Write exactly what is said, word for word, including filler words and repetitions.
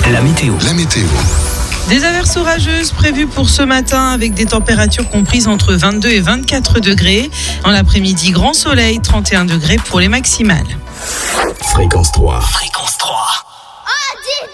La météo. La météo. Des averses orageuses prévues pour ce matin avec des températures comprises entre vingt-deux et vingt-quatre degrés. En l'après-midi, grand soleil, trente et un degrés pour les maximales. Fréquence trois. Fréquence trois.